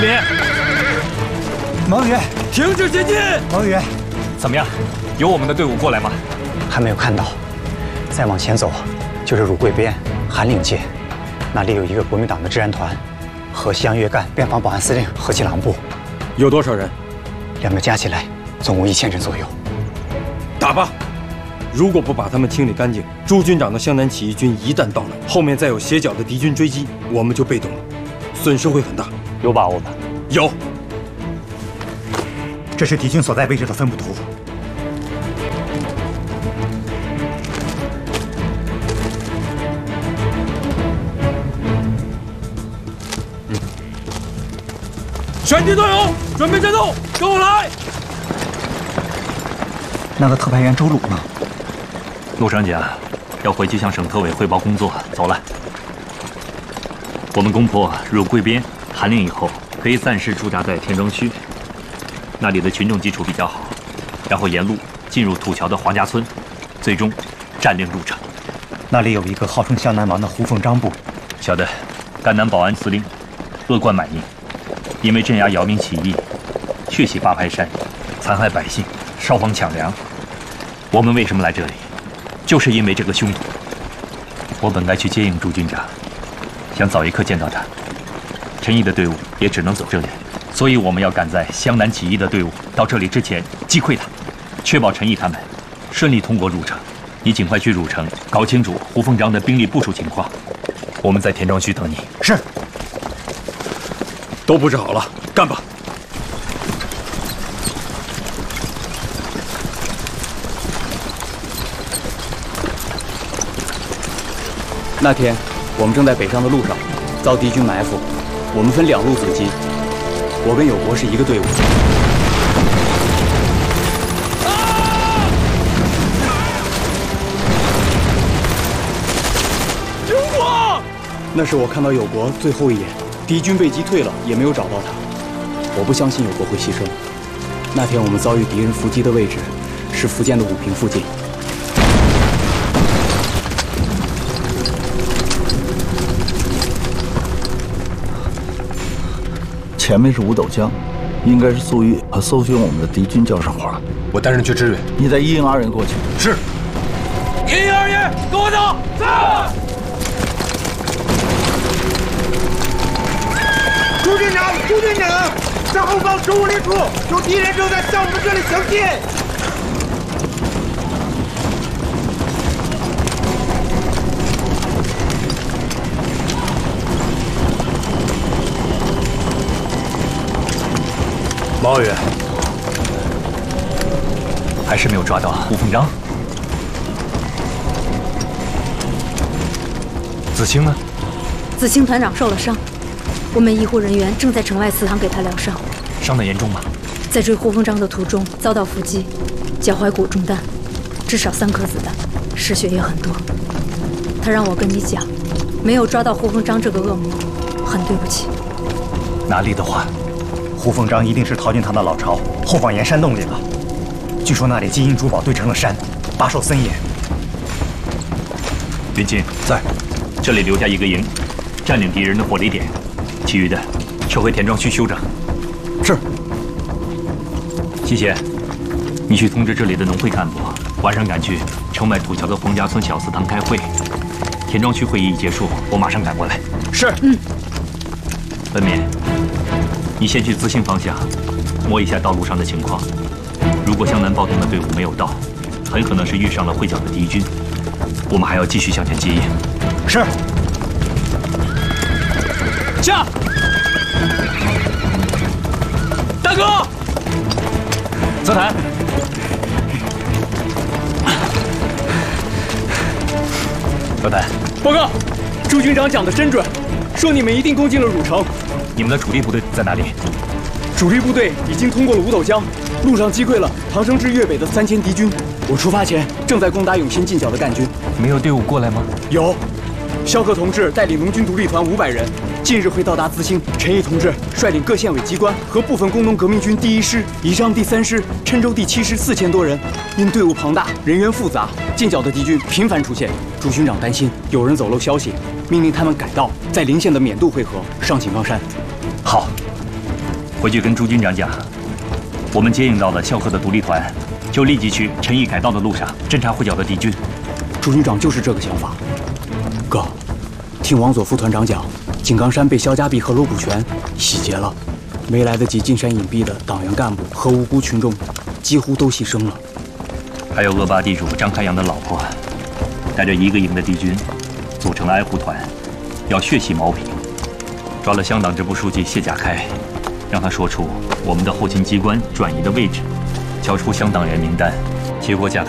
别！ 毛宇， 停止前进！ 毛宇， 怎么样？有我们的队伍过来吗？ 还没有看到。再往前走，就是汝桂边韩岭界，那里有一个国民党的治安团，和西洋约干边防保安司令合起狼部。 有多少人 ？2个加起来，总共1000人左右。 打吧！如果不把他们清理干净，朱军长的湘南起义军一旦到来，后面再有斜角的敌军追击，我们就被动了，损失会很大。 有把握吗？ 有。 这是敌军所在位置的分布图。 全体队友，准备战斗，跟我来！ 那个特派员周鲁呢？ 陆上甲要回去向省特委汇报工作，走了。我们攻破汝桂边、韩岭以后，可以暂时驻扎在田庄区，那里的群众基础比较好，然后沿路进入土桥的黄家村，最终占领鹿城。 那里有一个号称湘南王的胡凤章部， 晓得，赣南保安司令恶贯满盈，因为镇压姚明起义，血洗八排山，残害百姓，烧荒抢粮。我们为什么来这里？就是因为这个凶徒。我本该去接应朱军长，想早一刻见到他。陈毅的队伍也只能走这里，所以我们要赶在湘南起义的队伍到这里之前击溃他，确保陈毅他们顺利通过鹿城。你尽快去汝城，搞清楚胡凤章的兵力部署情况。我们在田庄区等你。 是。 都布置好了，干吧！ 那天，我们正在北上的路上，遭敌军埋伏。我们分2路阻击，我跟友国是一个队伍。 救我！ 那是我看到友国最后一眼，敌军被击退了，也没有找到他。我不相信友国会牺牲。那天我们遭遇敌人伏击的位置，是福建的武平附近。 前面是五斗江，应该是粟裕和搜寻我们的敌军交上话。 我带人去支援， 你带1营2人过去。 是。1营2营，跟我走。是。 朱军长，朱军长，在后方15里处有敌人正在向我们这里行进。 毛宇，还是没有抓到胡凤章。子清呢？ 子清团长受了伤，我们医护人员正在城外祠堂给他疗伤。 伤得严重吗？ 在追胡凤章的途中遭到伏击，脚踝骨中弹，至少3颗子弹，失血也很多。他让我跟你讲，没有抓到胡凤章这个恶魔，很对不起。 哪里的话？ 胡凤章一定是逃进他的老巢，后方岩山洞里了。据说那里金银珠宝堆成了山，把守森严。 云锦在，这里留下一个营，占领敌人的火力点，其余的撤回田庄区休整。 是。 西贤，你去通知这里的农会干部，晚上赶去城外土桥的黄家村小祠堂开会。田庄区会议一结束，我马上赶过来。 是。 文敏，你先去资兴方向摸一下道路上的情况，如果湘南暴动的队伍没有到，很可能是遇上了会剿的敌军，我们还要继续向前接应。 是。 下。大哥， 泽谈。泽谈， 报告，朱军长讲的真准，说你们一定攻进了汝城。 你们的主力部队在哪里？ 主力部队已经通过了五斗江，路上击溃了唐生至粤北的3000敌军。我出发前正在攻打永新近角的赣军。 没有队伍过来吗？ 有，萧克同志带领农军独立团500人，近日会到达资兴。陈毅同志率领各县委机关和部分工农革命军第1师、宜昌第3师、郴州第7师4000多人。因队伍庞大，人员复杂，近角的敌军频繁出现。朱军长担心有人走漏消息，命令他们改道，在临县的免渡会合，上井冈山。 好， 回去跟朱军长讲，我们接应到了萧何的独立团，就立即去陈毅改道的路上侦察会剿的敌军。 朱军长就是这个想法。哥，听王佐副团长讲，井冈山被萧家弼和罗补全洗劫了，没来得及进山隐蔽的党员干部和无辜群众几乎都牺牲了。 还有恶霸地主张开阳的老婆，带着1个营的敌军，组成了爱护团，要血洗毛平。抓了乡党支部书记谢甲开，让他说出我们的后勤机关转移的位置，交出乡党员名单。结果贾开